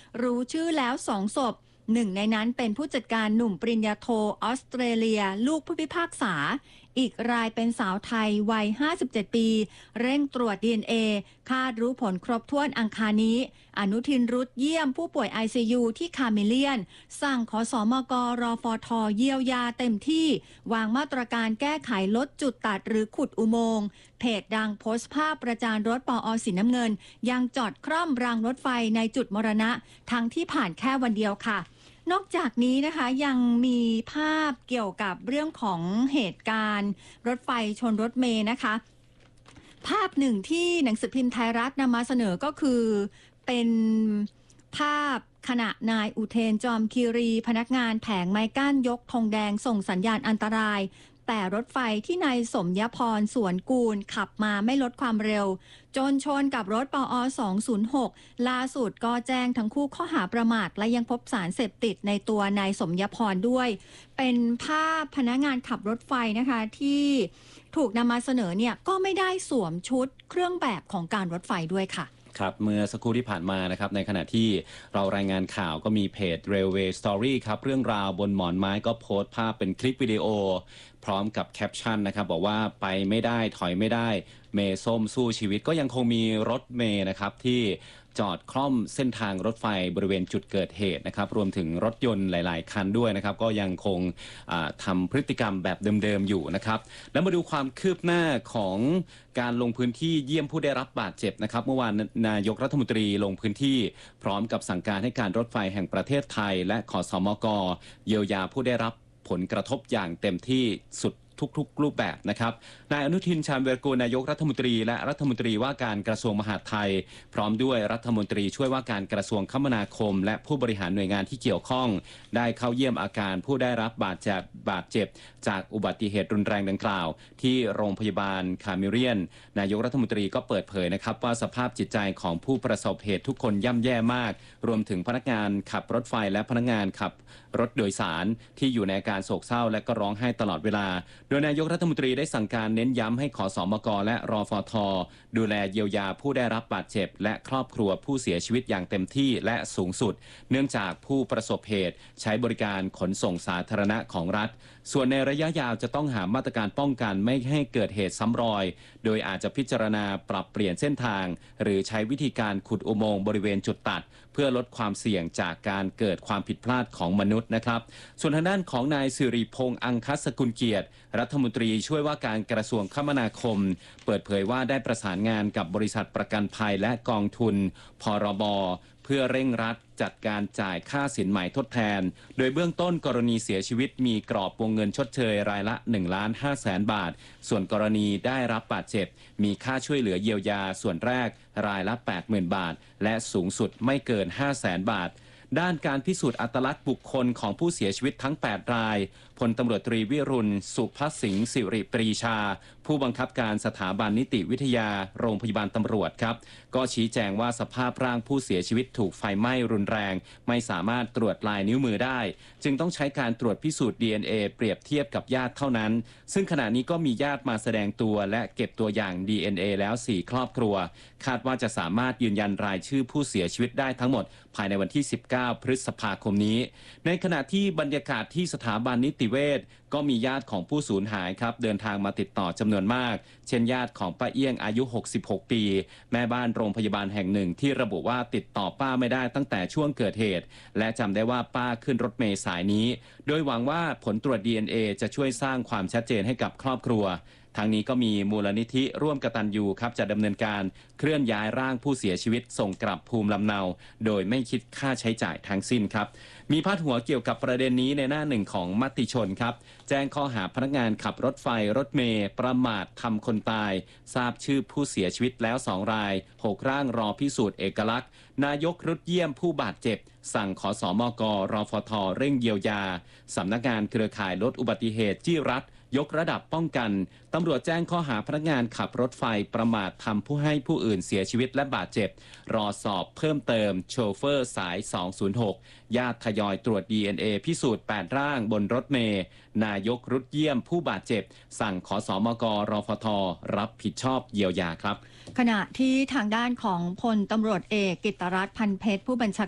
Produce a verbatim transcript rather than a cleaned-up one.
รู้ชื่อแล้วสองศพหนึ่งในนั้นเป็นผู้จัดการหนุ่มปริญญาโทออสเตรเลียลูกผู้พิพากษาอีกรายเป็นสาวไทยวัยห้าสิบเจ็ดปีเร่งตรวจ ดี เอ็น เอ คาดรู้ผลครบถ้วนอังคารนี้อนุทินรุดเยี่ยมผู้ป่วย ไอ ซี ยู ที่คาเมเลียนสั่งขอสมกรฟทเยียวยาเต็มที่วางมาตรการแก้ไขลดจุดตัดหรือขุดอุโมงค์เพจดังโพสต์ภาพประจานรถปอสีน้ำเงินยังจอดคร่อมรางรถไฟในจุดมรณะทั้งที่ผ่านแค่วันเดียวค่ะนอกจากนี้นะคะยังมีภาพเกี่ยวกับเรื่องของเหตุการณ์รถไฟชนรถเมล์นะคะภาพหนึ่งที่หนังสือพิมพ์ไทยรัฐนำมาเสนอก็คือเป็นภาพขณะนายอุเทนจอมคีรีพนักงานแผงไม้กั้นยกธงแดงส่งสัญญาณอันตรายแต่รถไฟที่นายสมยพรสวนกูลขับมาไม่ลดความเร็วจนชนกับรถปอสองศูนย์หกล่าสุดก็แจ้งทั้งคู่ข้อหาประมาทและยังพบสารเสพติดในตัวนายสมยพรด้วยเป็นภาพพนักงานขับรถไฟนะคะที่ถูกนำมาเสนอเนี่ยก็ไม่ได้สวมชุดเครื่องแบบของการรถไฟด้วยค่ะครับเมื่อสักครู่ที่ผ่านมานะครับในขณะที่เรารายงานข่าวก็มีเพจ Railway Story ครับเรื่องราวบนหมอนไม้ก็โพสต์ภาพเป็นคลิปวิดีโอพร้อมกับแคปชั่นนะครับบอกว่าไปไม่ได้ถอยไม่ได้เมย์ส้มสู้ชีวิตก็ยังคงมีรถเมย์นะครับที่จอดคล่อมเส้นทางรถไฟบริเวณจุดเกิดเหตุนะครับรวมถึงรถยนต์หลายๆคันด้วยนะครับก็ยังคงทำพฤติกรรมแบบเดิมๆอยู่นะครับแล้วมาดูความคืบหน้าของการลงพื้นที่เยี่ยมผู้ได้รับบาดเจ็บนะครับเมื่อวานนายกรัฐมนตรีลงพื้นที่พร้อมกับสั่งการให้การรถไฟแห่งประเทศไทยและขสมกเยียวยาผู้ได้รับผลกระทบอย่างเต็มที่สุดทุกๆรูปแบบนะครับนายอนุทินชาญวีรกูลนายกรัฐมนตรีและรัฐมนตรีว่าการกระทรวงมหาดไทยพร้อมด้วยรัฐมนตรีช่วยว่าการกระทรวงคมนาคมและผู้บริหารหน่วยงานที่เกี่ยวข้องได้เข้าเยี่ยมอาการผู้ได้รับบาดเจ็บบาดเจ็บจากอุบัติเหตุรุนแรงดังกล่าวที่โรงพยาบาลคาเมเรียนนายกรัฐมนตรีก็เปิดเผยนะครับว่าสภาพจิตใจของผู้ประสบเหตุทุกคนย่ำแย่มากรวมถึงพนักงานขับรถไฟและพนักงานขับรถโดยสารที่อยู่ในอาการโศกเศร้าและก็ร้องไห้ตลอดเวลาโดยนายกรัฐมนตรีได้สั่งการเน้นย้ำให้ขสมกและรฟทดูแลเยียวยาผู้ได้รับบาดเจ็บและครอบครัวผู้เสียชีวิตอย่างเต็มที่และสูงสุดเนื่องจากผู้ประสบเหตุใช้บริการขนส่งสาธารณะของรัฐส่วนในระยะยาวจะต้องหามาตรการป้องกันไม่ให้เกิดเหตุซ้ำรอยโดยอาจจะพิจารณาปรับเปลี่ยนเส้นทางหรือใช้วิธีการขุดอุโมงค์บริเวณจุดตัดเพื่อลดความเสี่ยงจากการเกิดความผิดพลาดของมนุษย์นะครับส่วนทางด้านของนายสิริพงษ์อังคสกุลเกียรติรัฐมนตรีช่วยว่าการกระทรวงคมนาคมเปิดเผยว่าได้ประสานงานกับบริษัทประกันภัยและกองทุนพรบเพื่อเร่งรัดจัดการจ่ายค่าสินไหมทดแทนโดยเบื้องต้นกรณีเสียชีวิตมีกรอบวงเงินชดเชยรายละหนึ่งล้านห้าแสนบาทส่วนกรณีได้รับบาดเจ็บมีค่าช่วยเหลือเยียวยาส่วนแรกรายละ แปดหมื่น บาทและสูงสุดไม่เกิน ห้าแสนบาทด้านการพิสูจน์อัตลักษณ์บุคคลของผู้เสียชีวิตทั้งแปดรายพลตำรวจตรีวิรุณสุภสิงห์สิริปรีชาผู้บังคับการสถาบันนิติวิทยาโรงพยาบาลตำรวจครับก็ชี้แจงว่าสภาพร่างผู้เสียชีวิตถูกไฟไหม้รุนแรงไม่สามารถตรวจลายนิ้วมือได้จึงต้องใช้การตรวจพิสูจน์ ดี เอ็น เอ เปรียบเทียบกับญาติเท่านั้นซึ่งขณะนี้ก็มีญาติมาแสดงตัวและเก็บตัวอย่าง ดี เอ็น เอ แล้วสี่ครอบครัวคาดว่าจะสามารถยืนยันรายชื่อผู้เสียชีวิตได้ทั้งหมดภายในวันที่สิบเก้าพฤษภาคมนี้ในขณะที่บรรยากาศที่สถาบันนิติเวชก็มีญาติของผู้สูญหายครับเดินทางมาติดต่อจำนวนมากเช่นญาติของป้าเอี้ยงอายุหกสิบหกปีแม่บ้านโรงพยาบาลแห่งหนึ่งที่ระบุว่าติดต่อป้าไม่ได้ตั้งแต่ช่วงเกิดเหตุและจำได้ว่าป้าขึ้นรถเมล์สายนี้โดยหวังว่าผลตรวจ ดี เอ็น เอ จะช่วยสร้างความชัดเจนให้กับครอบครัวทางนี้ก็มีมูลนิธิร่วมกตัญญูครับจะดำเนินการเคลื่อนย้ายร่างผู้เสียชีวิตส่งกลับภูมิลำเนาโดยไม่คิดค่าใช้จ่ายทั้งสิ้นครับมีพาดหัวเกี่ยวกับประเด็นนี้ในหน้าหนึ่งของมติชนครับแจ้งข้อหาพนักงานขับรถไฟรถเมล์ประมาททำคนตายทราบชื่อผู้เสียชีวิตแล้วสองรายหกร่างรอพิสูจน์เอกลักษณ์นายกรุดเยี่ยมผู้บาดเจ็บสั่งขสมกรฟทเร่งเยียวยาสำนักงานเครือข่ายลดอุบัติเหตุที่รัฐยกระดับป้องกันตำรวจแจ้งข้อหาพนักงานขับรถไฟประมาททำผู้ให้ผู้อื่นเสียชีวิตและบาดเจ็บรอสอบเพิ่มเติมโชเฟอร์สายสองศูนย์หกญาติทยอยตรวจ ดี เอ็น เอ พิสูจน์แปดร่างบนรถเมล์นายกรุดเยี่ยมผู้บาดเจ็บสั่งขสมกรฟทรับผิดชอบเยียวยาครับขณะที่ทางด้านของพลตำรวจเอกกิตติรัตน์พันเพชรผู้บัญชา